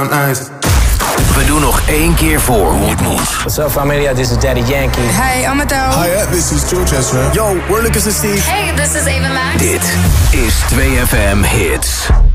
We doen nog 1 keer voor hoe het moet. What's up, familia? This is Daddy Yankee. Hey, I'm Adele. Hi, this is George Ezra. Yo, we're Lucas and Steve. Hey, this is Ava Max. Dit is 2FM Hits.